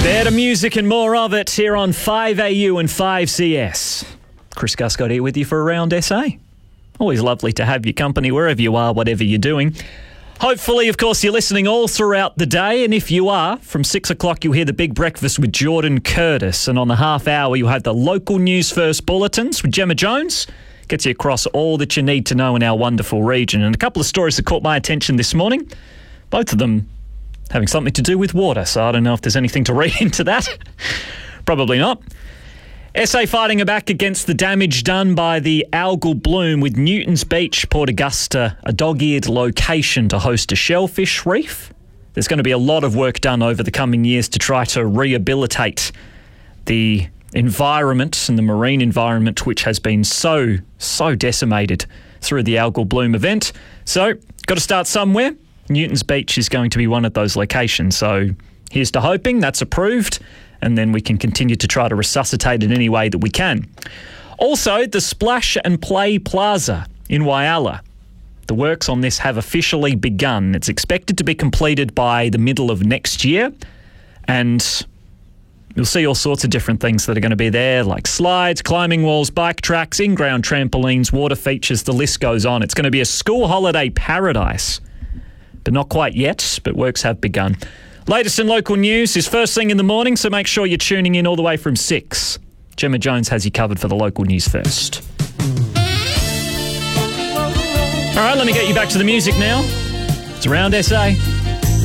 Better music and more of it here on 5AU and 5CS. Chris Guscott here with you for Around SA. Always lovely to have your company wherever you are, whatever you're doing. Hopefully, of course, you're listening all throughout the day. And if you are, from 6 o'clock, you'll hear the Big Breakfast with Jordan Curtis. And on the half hour, you'll have the local news first bulletins with Gemma Jones. Gets you across all that you need to know in our wonderful region. And a couple of stories that caught my attention this morning. Both of them having something to do with water, so I don't know if there's anything to read into that. Probably not. SA fighting back against the damage done by the algal bloom, with Newtons Beach, Port Augusta, a dog-eared location to host a shellfish reef. There's going to be a lot of work done over the coming years to try to rehabilitate the environment and the marine environment, which has been so decimated through the algal bloom event. So, got to start somewhere. Newtons Beach is going to be one of those locations. So here's to hoping that's approved, and then we can continue to try to resuscitate it any way that we can. Also, the Splash and Play Plaza in Whyalla. The works on this have officially begun. It's expected to be completed by the middle of next year, and you'll see all sorts of different things that are going to be there, like slides, climbing walls, bike tracks, in-ground trampolines, water features, the list goes on. It's going to be a school holiday paradise. But not quite yet, but works have begun. Latest in local news is first thing in the morning, so make sure you're tuning in all the way from 6. Gemma Jones has you covered for the local news first. All right, let me get you back to the music now. It's Around SA.